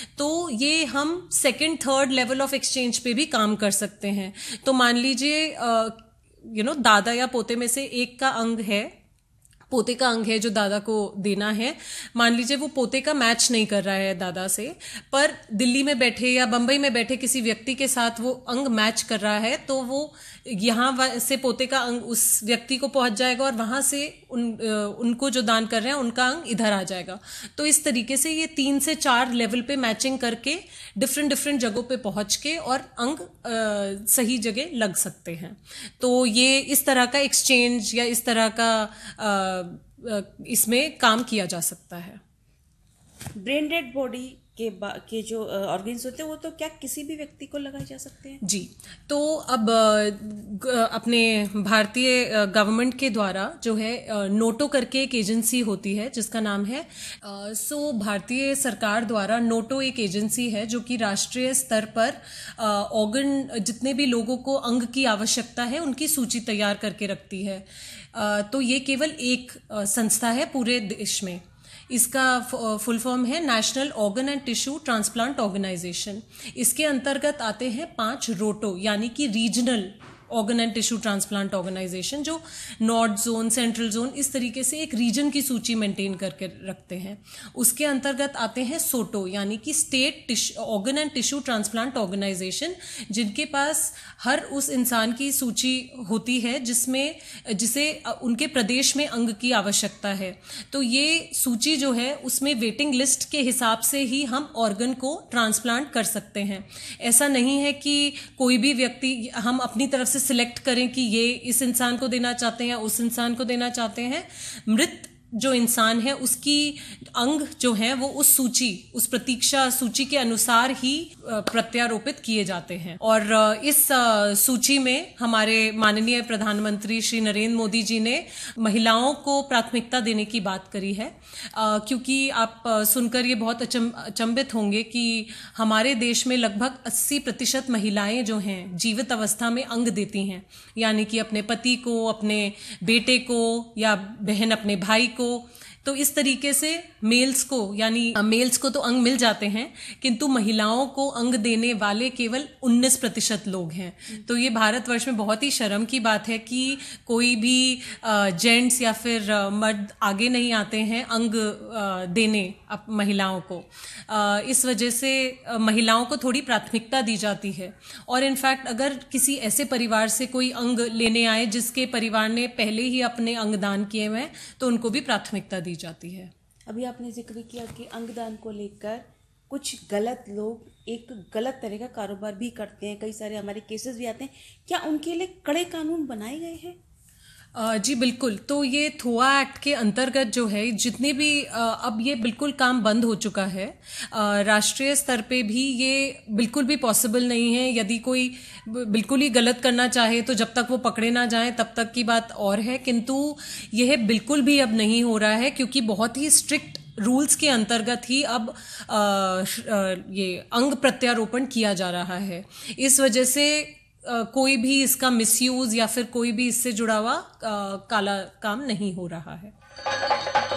तो ये हम second third level of exchange पे भी काम कर सकते हैं। तो मान लीजिए दादा या पोते में से एक का अंग है, पोते का अंग है जो दादा को देना है। मान लीजिए वो पोते का मैच नहीं कर रहा है दादा से, पर दिल्ली में बैठे या बंबई में बैठे किसी व्यक्ति के साथ वो अंग मैच कर रहा है, तो वो यहाँ से पोते का अंग उस व्यक्ति को पहुंच जाएगा और वहां से उनको जो दान कर रहे हैं उनका अंग इधर आ जाएगा। तो इस तरीके से ये 3 से 4 लेवल पे मैचिंग करके डिफरेंट जगहों पे पहुंच के और अंग सही जगह लग सकते हैं। तो ये इस तरह का एक्सचेंज या इस तरह का इसमें काम किया जा सकता है। ब्रेन डेड बॉडी के जो ऑर्गन्स होते हैं वो तो क्या किसी भी व्यक्ति को लगाए जा सकते हैं? जी, तो अब अपने भारतीय गवर्नमेंट के द्वारा जो है नोटो करके एक एजेंसी होती है जिसका नाम है भारतीय सरकार द्वारा नोटो एक एजेंसी है जो कि राष्ट्रीय स्तर पर ऑर्गन जितने भी लोगों को अंग की आवश्यकता है उनकी सूची तैयार करके रखती है। तो ये केवल एक संस्था है पूरे देश में। इसका फुल फॉर्म है national organ and tissue transplant organisation. इसके अंतर्गत आते हैं 5 रोटो यानी कि regional organ and tissue transplant organisation, जो नॉर्थ जोन, सेंट्रल जोन, इस तरीके से एक रीजन की सूची मेंटेन करके रखते हैं। उसके अंतर्गत आते हैं सोटो यानी कि state organ and tissue transplant organisation, जिनके पास हर उस इंसान की सूची होती है जिसे उनके प्रदेश में अंग की आवश्यकता है। तो ये सूची जो है उसमें वेटिंग लिस्ट के हिसाब से ही हम ऑर्गन को ट्रांसप्लांट कर सकते हैं। ऐसा नहीं है कि कोई भी व्यक्ति हम अपनी तरफ से सिलेक्ट करें कि ये इस इंसान को देना चाहते हैं या उस इंसान को देना चाहते हैं। मृत जो इंसान है उसकी अंग जो है वो उस प्रतीक्षा सूची के अनुसार ही प्रत्यारोपित किए जाते हैं। और इस सूची में हमारे माननीय प्रधानमंत्री श्री नरेंद्र मोदी जी ने महिलाओं को प्राथमिकता देने की बात करी है, क्योंकि आप सुनकर ये बहुत अचंभित होंगे कि हमारे देश में लगभग 80% महिलाएं जो हैं जीवित अवस्था में अंग देती हैं, यानी कि अपने पति को, अपने बेटे को या बहन अपने भाई को। तो इस तरीके से मेल्स को तो अंग मिल जाते हैं, किंतु महिलाओं को अंग देने वाले केवल 19% लोग हैं। तो ये भारतवर्ष में बहुत ही शर्म की बात है कि कोई भी जेंट्स या फिर मर्द आगे नहीं आते हैं अंग देने महिलाओं को। इस वजह से महिलाओं को थोड़ी प्राथमिकता दी जाती है। और इनफैक्ट अगर किसी ऐसे परिवार से कोई अंग लेने आए जिसके परिवार ने पहले ही अपने अंग दान किए हुए हैं, तो उनको भी प्राथमिकता दी जाती है। अभी आपने जिक्र किया कि अंगदान को लेकर कुछ गलत लोग एक गलत तरह का कारोबार भी करते हैं, कई सारे हमारे केसेस भी आते हैं। क्या उनके लिए कड़े कानून बनाए गए हैं? जी बिल्कुल। तो ये थोआ एक्ट के अंतर्गत जो है जितने भी अब ये बिल्कुल काम बंद हो चुका है। राष्ट्रीय स्तर पे भी ये बिल्कुल भी पॉसिबल नहीं है। यदि कोई बिल्कुल ही गलत करना चाहे तो जब तक वो पकड़े ना जाए तब तक की बात और है, किंतु यह बिल्कुल भी अब नहीं हो रहा है, क्योंकि बहुत ही स्ट्रिक्ट रूल्स के अंतर्गत ही अब ये अंग प्रत्यारोपण किया जा रहा है। इस वजह से कोई भी इसका मिसयूज या फिर कोई भी इससे जुड़ा हुआ काला काम नहीं हो रहा है।